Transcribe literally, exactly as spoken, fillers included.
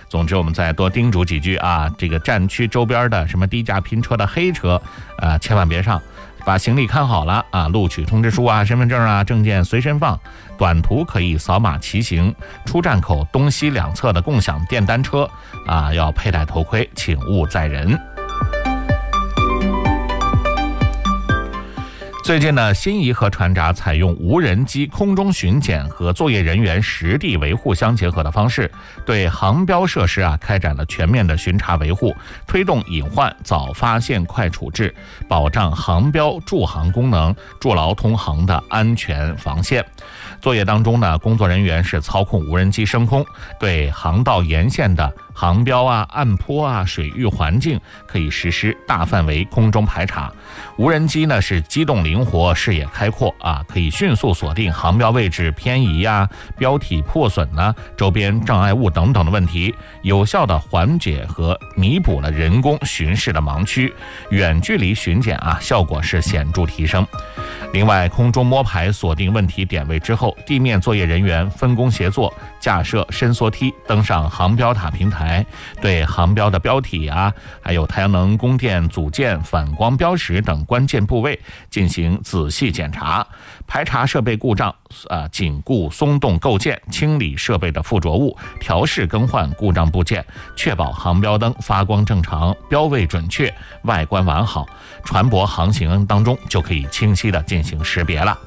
总之，我们再多叮嘱几句啊，这个站区周边的什么低价拼车的黑车，呃，千万别上。把行李看好了啊，录取通知书啊、身份证啊、证件随身放。短途可以扫码骑行。出站口东西两侧的共享电单车啊，要佩戴头盔，请勿载人。最近呢，新沂河船闸采用无人机空中巡检和作业人员实地维护相结合的方式，对航标设施啊开展了全面的巡查维护，推动隐患早发现快处置，保障航标驻航功能，筑牢通航的安全防线。作业当中呢，工作人员是操控无人机升空，对航道沿线的航标啊、岸坡啊、水域环境可以实施大范围空中排查。无人机呢是机动灵活、视野开阔啊，可以迅速锁定航标位置偏移呀、标体破损呢、周边障碍物等等的问题，有效的缓解和弥补了人工巡视的盲区，远距离巡检啊效果是显著提升。另外，空中摸排锁定问题点位之后，地面作业人员分工协作，架设伸缩梯，登上航标塔平台，对航标的标体啊，还有太阳能供电组件、反光标识等关键部位进行仔细检查，排查设备故障，啊，紧固松动构件，清理设备的附着物，调试更换故障部件，确保航标灯发光正常，标位准确，外观完好，船舶航行当中就可以清晰的进行识别了。